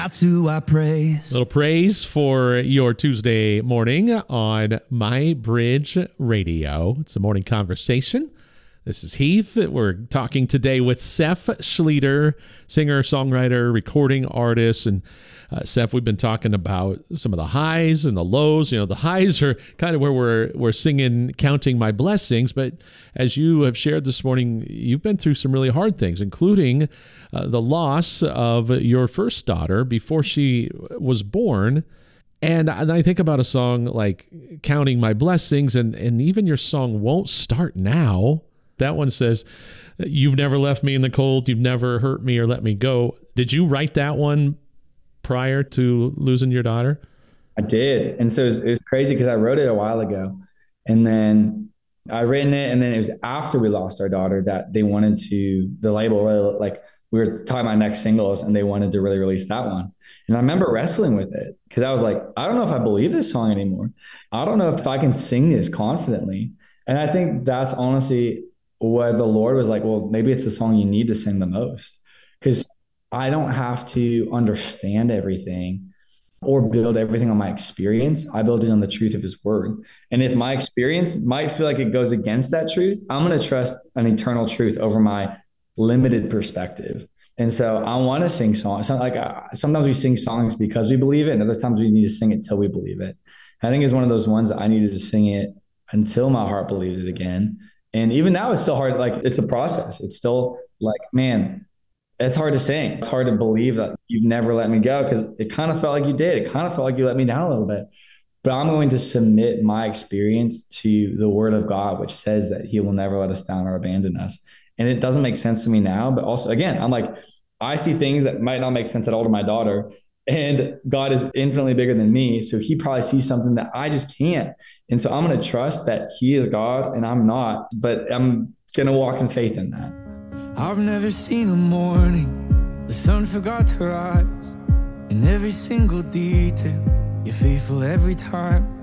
That's who I praise. A little praise for your Tuesday morning on My Bridge Radio. It's a morning conversation. This is Heath. We're talking today with Seth Schlueter, singer, songwriter, recording artist. And Seth, we've been talking about some of the highs and the lows. You know, the highs are kind of where we're singing, counting my blessings. But as you have shared this morning, you've been through some really hard things, including the loss of your first daughter before she was born. And I think about a song like Counting My Blessings, and even your song Won't Start Now. That one says, you've never left me in the cold. You've never hurt me or let me go. Did you write that one prior to losing your daughter? I did. And so it was crazy because I wrote it a while ago. And then I written it. And then it was after we lost our daughter that they wanted to, the label really, like, we were talking about next singles and they wanted to really release that one. And I remember wrestling with it because I was like, I don't know if I believe this song anymore. I don't know if I can sing this confidently. And I think that's honestly what the Lord was like, well, maybe it's the song you need to sing the most, because I don't have to understand everything or build everything on my experience. I build it on the truth of his word. And if my experience might feel like it goes against that truth, I'm going to trust an eternal truth over my limited perspective. And so I want to sing songs. Sometimes we sing songs because we believe it, and other times we need to sing it till we believe it. I think it's one of those ones that I needed to sing it until my heart believed it again. And even now it's still hard. Like, it's a process. It's still like, man, it's hard to sing. It's hard to believe that you've never let me go, because it kind of felt like you did. It kind of felt like you let me down a little bit. But I'm going to submit my experience to the word of God, which says that he will never let us down or abandon us. And it doesn't make sense to me now. But also, again, I'm like, I see things that might not make sense at all to my daughter. And God is infinitely bigger than me. So he probably sees something that I just can't. And so I'm going to trust that he is God and I'm not. But I'm going to walk in faith in that. I've never seen a morning the sun forgot to rise. In every single detail, you're faithful every time.